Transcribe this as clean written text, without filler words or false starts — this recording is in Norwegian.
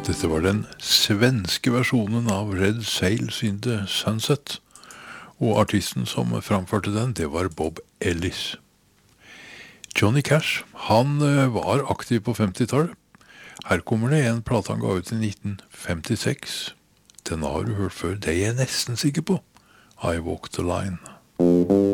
Dette var den svenske versjonen av Red Sails in the Sunset, og artisten som framførte den, det var Bob Ellis. Johnny Cash, han var aktiv på 50-tallet. Her kommer det en plate han ga ut i 1956. Den har du hørt før, det er jeg nesten sikker på. I Walk the Line.